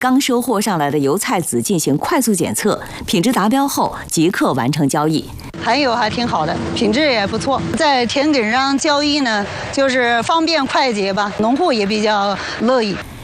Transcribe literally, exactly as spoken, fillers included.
刚收获上来的油菜籽进行快速检测，品质达标后即刻完成交易。 含油还挺好的，品质也不错。在田埂上交易呢，就是方便快捷吧，农户也比较乐意。